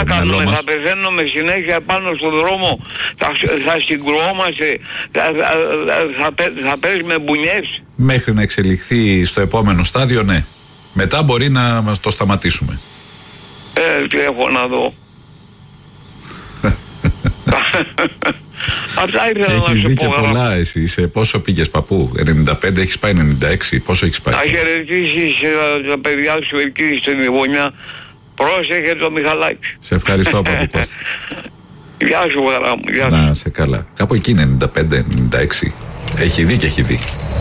κάνουμε, μας. θα πεθαίνουμε συνέχεια πάνω στον δρόμο, θα συγκρουόμαστε, θα παίζουμε μπουνιές. Μέχρι να εξελιχθεί στο επόμενο στάδιο, ναι. Μετά μπορεί να μας το σταματήσουμε. Τι έχω να δω. Αυτά ήθελα να Έχεις σου δει πω. και πολλά εσύ. Σε πόσο πήγες παππού? 95, έχεις πάει 96, πόσο έχεις πάει? Να χαιρετήσεις τα παιδιά σου εκεί στην γωνιά. Πρόσεχε το Μιχαλάκη. Σε ευχαριστώ παππού Κώστα. Γεια σου, χαρά μου. Γεια σου. Να σε καλά. Κάπου εκεί είναι 95, 96. Έχει δει και έχει δει.